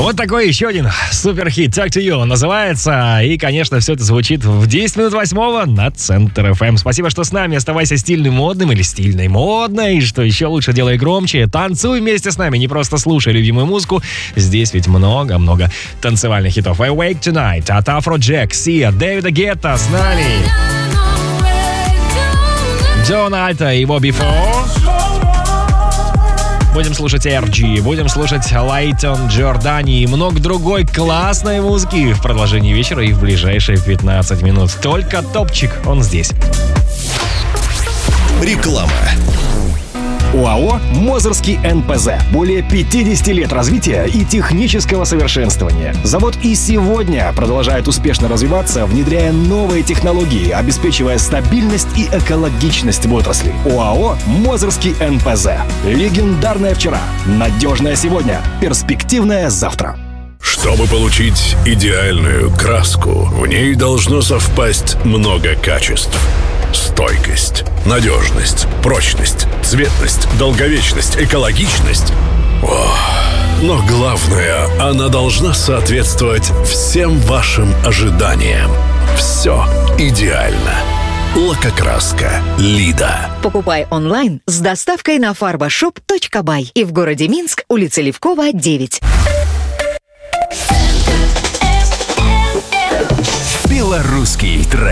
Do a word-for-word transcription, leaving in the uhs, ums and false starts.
Вот такой еще один суперхит «Talk to You» называется. И, конечно, все это звучит в десять минут восьмого на Центр эф эм. Спасибо, что с нами. Оставайся стильным, модным или стильной, модной. И что еще лучше, делай громче. Танцуй вместе с нами, не просто слушай любимую музыку. Здесь ведь много-много танцевальных хитов. I Wake Tonight от Afrojack, Sia, Дэвида Гетта с нами. Джон Альта и его Before. Будем слушать эр джи, будем слушать Лейтон Джордани и много другой классной музыки в продолжении вечера и в ближайшие пятнадцать минут. Только топчик, он здесь. Реклама. ОАО «Мозырский эн пэ зэ». Более пятьдесят лет развития и технического совершенствования. Завод и сегодня продолжает успешно развиваться, внедряя новые технологии, обеспечивая стабильность и экологичность в отрасли. ОАО «Мозырский эн пэ зэ». Легендарное вчера, надежное сегодня, перспективное завтра. Чтобы получить идеальную краску, в ней должно совпасть много качеств. Стойкость, надежность, прочность, цветность, долговечность, экологичность. Ох. Но главное, она должна соответствовать всем вашим ожиданиям. Все идеально. Лакокраска «Лида». Покупай онлайн с доставкой на фарбашоп точка бай и в городе Минск, улица Левкова, девять. Белорусский трек.